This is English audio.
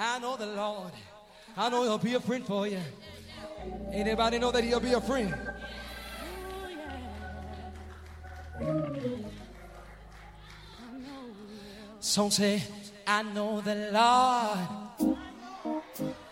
I know the Lord. I know he'll be a friend for you. Anybody know that he'll be a friend? Song say, I know the Lord.